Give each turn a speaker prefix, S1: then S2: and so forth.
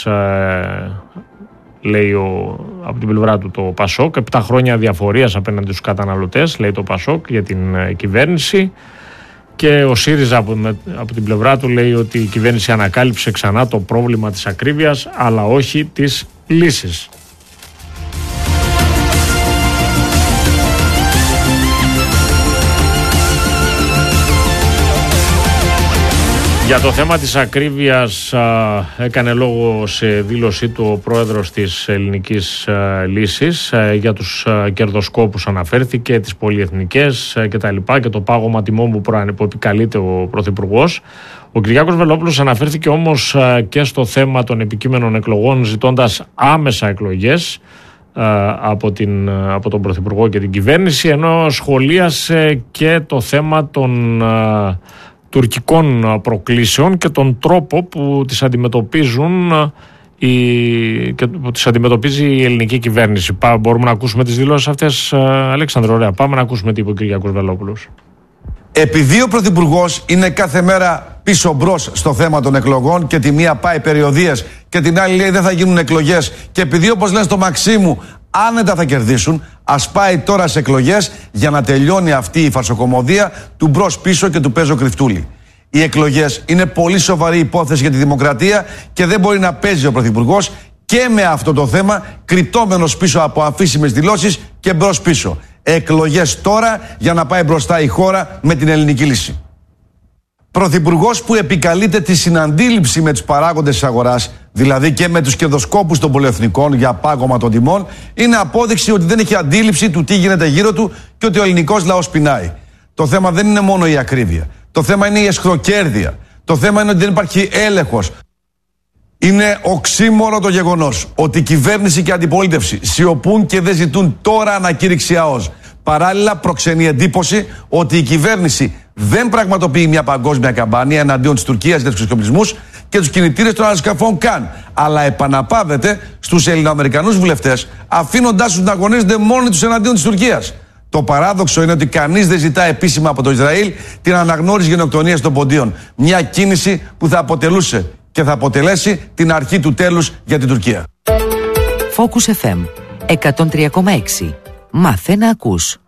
S1: λέει από την πλευρά του το Πασόκ. 7 χρόνια διαφορίας απέναντι στους καταναλωτές, λέει το Πασόκ, για την κυβέρνηση. Και ο ΣΥΡΙΖΑ από την πλευρά του λέει ότι η κυβέρνηση ανακάλυψε ξανά το πρόβλημα της ακρίβειας, αλλά όχι τις λύσεις. Για το θέμα της ακρίβειας έκανε λόγο σε δήλωσή του ο πρόεδρος της Ελληνικής Λύσης. Για τους κερδοσκόπους αναφέρθηκε, τις πολυεθνικές και τα λοιπά, και το πάγωμα τιμών που επικαλείται ο Πρωθυπουργός. Ο Κυριάκος Βελόπουλος αναφέρθηκε όμως και στο θέμα των επικείμενων εκλογών, ζητώντας άμεσα εκλογές από τον Πρωθυπουργό και την κυβέρνηση, ενώ σχολίασε και το θέμα των τουρκικών προκλήσεων και τον τρόπο που τις αντιμετωπίζει η ελληνική κυβέρνηση. Μπορούμε να ακούσουμε τις δηλώσεις αυτές, Αλέξανδρο? Ωραία, πάμε να ακούσουμε τι είπε ο Κυριάκος Βελόπουλος.
S2: Επειδή ο Πρωθυπουργός είναι κάθε μέρα πίσω μπρος στο θέμα των εκλογών και τη μία πάει περιοδίες και την άλλη λέει δεν θα γίνουν εκλογές, και επειδή, όπως λένε στο Μαξίμου, άνετα θα κερδίσουν, ας πάει τώρα σε εκλογές για να τελειώνει αυτή η φαρσοκομωδία του μπρος πίσω και του παίζω κρυφτούλη. Οι εκλογές είναι πολύ σοβαρή υπόθεση για τη δημοκρατία και δεν μπορεί να παίζει ο Πρωθυπουργός και με αυτό το θέμα, κρυπτόμενος πίσω από αμφίσιμες δηλώσεις και μπρος πίσω. Εκλογές τώρα για να πάει μπροστά η χώρα με την ελληνική λύση. Πρωθυπουργός που επικαλείται τη συναντήληψη με τους παράγοντες της αγοράς, δηλαδή και με τους κερδοσκόπους των πολυεθνικών για πάγωμα των τιμών, είναι απόδειξη ότι δεν έχει αντίληψη του τι γίνεται γύρω του και ότι ο ελληνικός λαός πεινάει. Το θέμα δεν είναι μόνο η ακρίβεια. Το θέμα είναι η αισχροκέρδεια. Το θέμα είναι ότι δεν υπάρχει έλεγχος. Είναι οξύμορο το γεγονός ότι η κυβέρνηση και η αντιπολίτευση σιωπούν και δεν ζητούν τώρα ανακήρυξη ΑΟΣ. Παράλληλα, προξενεί εντύπωση ότι η κυβέρνηση δεν πραγματοποιεί μια παγκόσμια καμπάνια εναντίον της Τουρκίας για τους εξοπλισμούς και τους κινητήρες των αεροσκαφών καν, αλλά επαναπάβεται στους Ελληνοαμερικανούς βουλευτές, αφήνοντάς τους να αγωνίζονται μόνοι τους εναντίον της Τουρκίας. Το παράδοξο είναι ότι κανείς δεν ζητά επίσημα από το Ισραήλ την αναγνώριση γενοκτονίας των ποντίων. Μια κίνηση που θα αποτελούσε και θα αποτελέσει την αρχή του τέλους για την Τουρκία.
S3: Focus FM 103,6. Μάθε να ακούς.